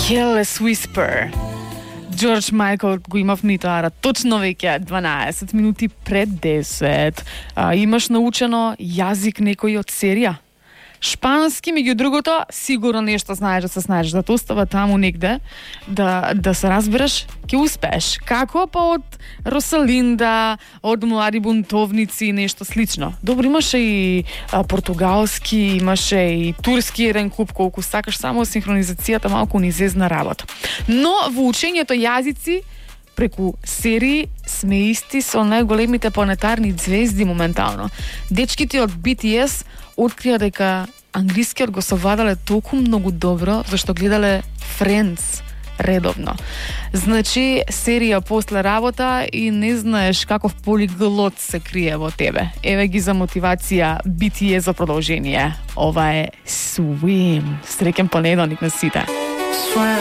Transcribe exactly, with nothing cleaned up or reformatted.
Careless Whisper. George Michael го има в Нитоара точно веќе дванаесет минути пред десет. А, имаш научено јазик некој од серија? Шпански, меѓу другото, сигурно нешто знаеш да се знаеш, да те остава таму негде, да, да се разбереш, ќе успееш. Како? Па од Росалинда, од Млади бунтовници, нешто слично. Добро, имаше и а, португалски, имаше и турски еден куп, колку сакаш, само синхронизацијата малку ни зезна работа. Но во учењето јазици, преку серии сме исти со најголемите планетарни звезди моментално. Дечките од би ти ес открија дека англискиот го совладале толку многу добро, зашто гледале Friends редовно. Значи, серија после работа и не знаеш каков полиглот се крие во тебе. Еве ги за мотивација би ти ес за продолжение. Ова е Swim. Среќен понеделник на сите.